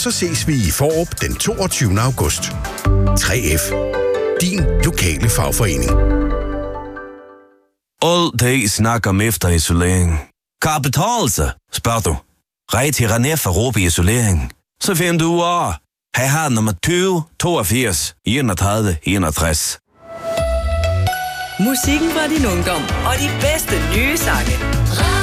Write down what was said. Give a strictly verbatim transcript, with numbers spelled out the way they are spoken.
så ses vi i Fårup den toogtyvende august. tre F. Din lokale fagforening. All day snakker om efterisolering. Kan det betale sig, spørger du? Rej til René for Råbe Isolering. Så finder du ud af. Her har nummer tyve toogfirs enogtredive enogtres. Musikken fra din ungdom og de bedste nye sange.